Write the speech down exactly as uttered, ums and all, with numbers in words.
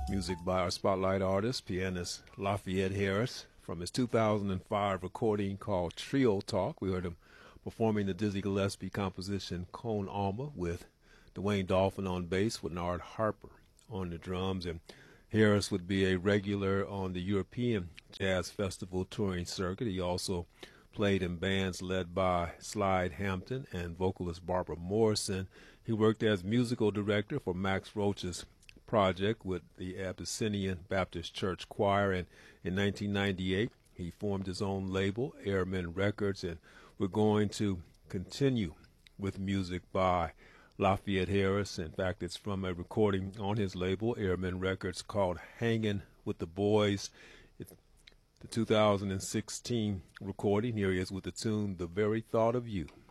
Music by our spotlight artist, pianist Lafayette Harris, from his two thousand five recording called Trio Talk. We heard him performing the Dizzy Gillespie composition Cone Alma with Dwayne Dolphin on bass with Nard Harper on the drums. And Harris would be a regular on the European Jazz Festival touring circuit. He also played in bands led by Slide Hampton and vocalist Barbara Morrison. He worked as musical director for Max Roach's project with the Abyssinian Baptist Church Choir, and in nineteen ninety-eight he formed his own label, Airmen Records, and we're going to continue with music by Lafayette Harris. In fact, it's from a recording on his label, Airmen Records, called Hanging with the Boys. It's the two thousand sixteen recording. Here he is with the tune The Very Thought of You.